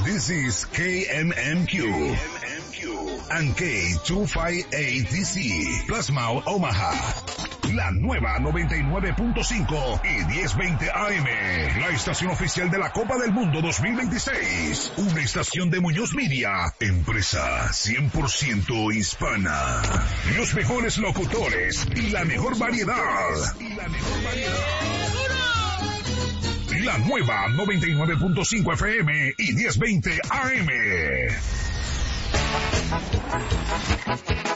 This is KMMQ and K258DC, Plasma Omaha. La nueva 99.5 y 1020 AM. La estación oficial de la Copa del Mundo 2026. Una estación de Muñoz Media. Empresa 100% hispana. Los mejores locutores y la mejor variedad. La nueva 99.5 FM y 1020 AM.